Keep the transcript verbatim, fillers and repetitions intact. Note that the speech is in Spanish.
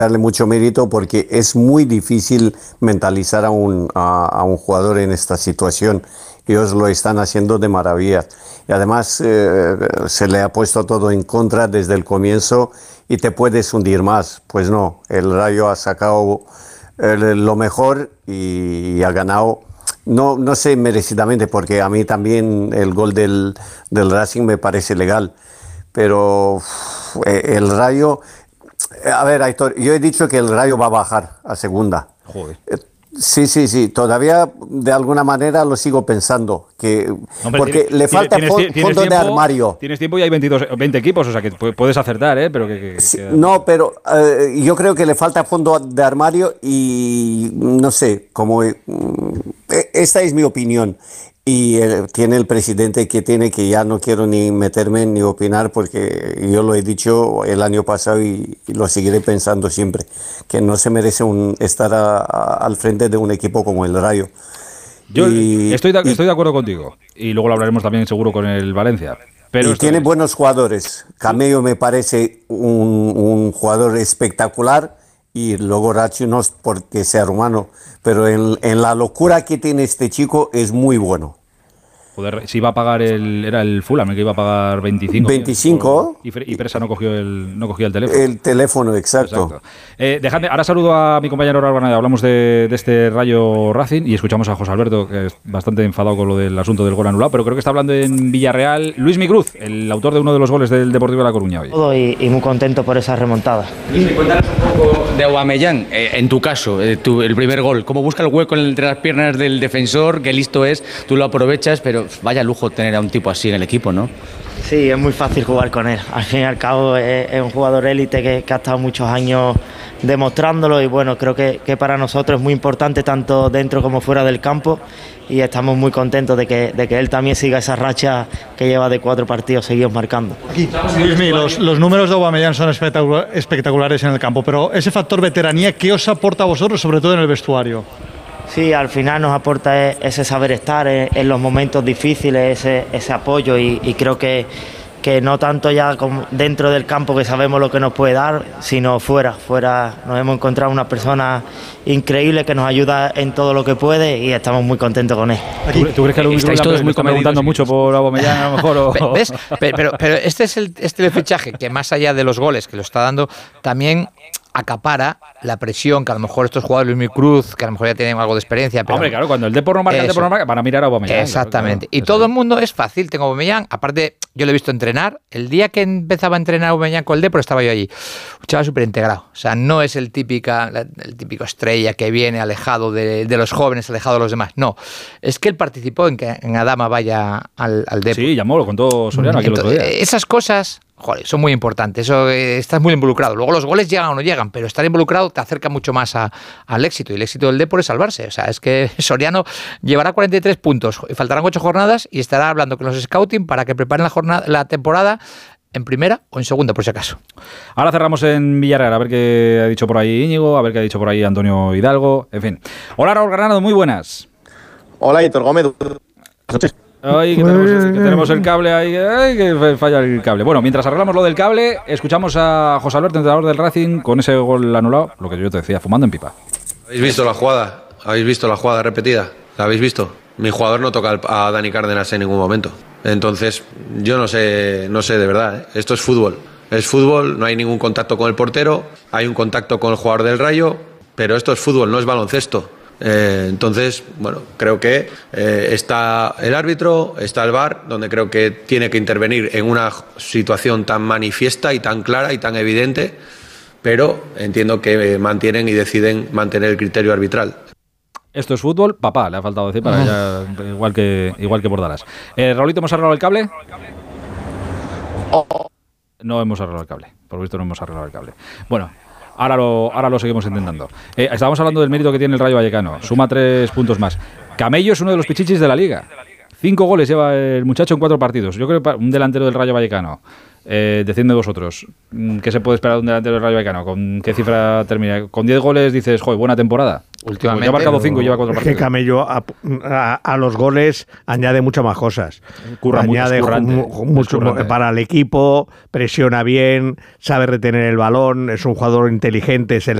darle mucho mérito porque es muy difícil mentalizar a un, a, a un jugador en esta situación. Ellos lo están haciendo de maravilla. Y además eh, se le ha puesto todo en contra desde el comienzo y te puedes hundir más. Pues no, el Rayo ha sacado eh, lo mejor y, y ha ganado. No, no sé merecidamente, porque a mí también el gol del, del Racing me parece legal. Pero uf, el Rayo... A ver, Aitor, yo he dicho que el Rayo va a bajar a segunda. Joder. Sí, sí, sí. Todavía de alguna manera lo sigo pensando. Que, Hombre, porque tienes, le falta tienes, fondo tienes de tiempo, armario. Tienes tiempo y hay veintidós, veinte equipos, o sea que puedes acertar, ¿eh? Pero que, que, sí, que... No, pero eh, yo creo que le falta fondo de armario y no sé, como eh, esta es mi opinión. Y eh, tiene el presidente que tiene, que ya no quiero ni meterme ni opinar, porque yo lo he dicho el año pasado y, y lo seguiré pensando siempre, que no se merece un, estar a, a, al frente de un equipo como el Rayo. Yo y, estoy, de, y, estoy de acuerdo contigo, y luego lo hablaremos también seguro con el Valencia. Pero y tiene es... buenos jugadores. Camello me parece un, un jugador espectacular, y luego Racho no es porque sea rumano, pero en, en la locura que tiene este chico es muy bueno. Joder, si iba a pagar el... Era el Fulham el que iba a pagar veinticinco. veinticinco. Y, y Presa no cogió el, no cogió el teléfono. El teléfono, exacto. exacto. Eh, dejadme, ahora saludo a mi compañero Raúl Granado. Hablamos de, de este Rayo Racing y escuchamos a José Alberto, que es bastante enfadado con lo del asunto del gol anulado, pero creo que está hablando en Villarreal Luis Migruz, el autor de uno de los goles del Deportivo de La Coruña hoy. Y, y muy contento por esa remontada. Luis, cuéntanos un poco de Aubameyang, eh, en tu caso, eh, tu, el primer gol. ¿Cómo busca el hueco entre las piernas del defensor? Qué listo es, tú lo aprovechas, pero vaya lujo tener a un tipo así en el equipo, ¿no? Sí, es muy fácil jugar con él. Al fin y al cabo es, es un jugador élite que, que ha estado muchos años demostrándolo y bueno, creo que, que para nosotros es muy importante tanto dentro como fuera del campo y estamos muy contentos de que, de que él también siga esa racha que lleva de cuatro partidos seguidos marcando. Aquí, Luismi, los, los números de Aubameyang son espectaculares en el campo, pero ese factor veteranía, ¿qué os aporta a vosotros, sobre todo en el vestuario? Sí, al final nos aporta ese saber estar en los momentos difíciles, ese, ese apoyo y, y creo que, que no tanto ya dentro del campo que sabemos lo que nos puede dar, sino fuera. Fuera nos hemos encontrado una persona increíble que nos ayuda en todo lo que puede y estamos muy contentos con él. ¿Tú, ¿tú crees que lo estáis todos muy preguntando mucho por Aubameyang a lo mejor? O... ¿Ves? Pero, pero, pero este es el este fichaje que más allá de los goles que lo está dando, también acapara la presión que a lo mejor estos jugadores, Luis Cruz, que a lo mejor ya tienen algo de experiencia. Pero hombre, claro, cuando el Depor no marca, el Depor no marca, van a mirar a Aubameyang. Exactamente. Claro, claro. Y todo el mundo es fácil. Tengo Aubameyang. Aparte, yo lo he visto entrenar. El día que empezaba a entrenar Aubameyang con el Depor, estaba yo allí. Un chaval súper integrado. O sea, no es el, típica, el típico estrella que viene alejado de, de los jóvenes, alejado de los demás. No. Es que él participó en que en Adama vaya al, al Depor. Sí, llamó, lo contó Soriano aquí Entonces, el otro día. Esas cosas... Joder, son muy importantes, eso, eh, estás muy involucrado. Luego los goles llegan o no llegan, pero estar involucrado te acerca mucho más a, al éxito. Y el éxito del Depor es salvarse. O sea, es que Soriano llevará cuarenta y tres puntos, faltarán ocho jornadas y estará hablando con los scouting para que preparen la, jornada, la temporada en primera o en segunda, por si acaso. Ahora cerramos en Villarreal, a ver qué ha dicho por ahí Íñigo, a ver qué ha dicho por ahí Antonio Hidalgo, en fin. Hola, Raúl Granado, muy buenas. Hola, Hitor Gómez. Ay, que tenemos, que tenemos el cable ahí, ay, que falla el cable. Bueno, mientras arreglamos lo del cable, escuchamos a José Alberto, entrenador del Racing, con ese gol anulado, lo que yo te decía, fumando en pipa. ¿Habéis visto la jugada? ¿Habéis visto la jugada repetida? ¿La habéis visto? Mi jugador no toca a Dani Cárdenas en ningún momento. Entonces, yo no sé, no sé de verdad, ¿eh? Esto es fútbol. Es fútbol, no hay ningún contacto con el portero, hay un contacto con el jugador del Rayo, pero esto es fútbol, no es baloncesto. Eh, entonces, bueno, creo que eh, está el árbitro, está el V A R, donde creo que tiene que intervenir en una situación tan manifiesta y tan clara y tan evidente, pero entiendo que mantienen y deciden mantener el criterio arbitral. Esto es fútbol, papá, le ha faltado decir, para ella, igual que igual que Bordalas. Eh, Raulito, ¿hemos arreglado el cable? No hemos arreglado el cable, por lo visto no hemos arreglado el cable. Bueno, Ahora lo, ahora lo seguimos intentando. Eh, estábamos hablando del mérito que tiene el Rayo Vallecano. Suma tres puntos más. Camello es uno de los pichichis de la Liga. Cinco goles lleva el muchacho en cuatro partidos. Yo creo que un delantero del Rayo Vallecano. Eh, decidme vosotros, ¿qué se puede esperar de un delantero del Rayo Vallecano? ¿Con qué cifra termina? ¿Con diez goles dices, joder, buena temporada? Últimamente. Ya ha marcado cinco y lleva cuatro Es partidos. que Camello a, a, a los goles añade muchas más cosas. Curra mucho, añade es currante, mu- es mucho currante. para el equipo, presiona bien, sabe retener el balón, es un jugador inteligente, se le